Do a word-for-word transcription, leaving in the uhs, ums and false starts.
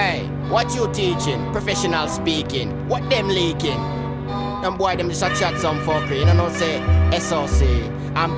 Hey, what you teaching? Professional speaking. What them leaking? Them boy them just a chat some fuckery. You know what say? S O C. And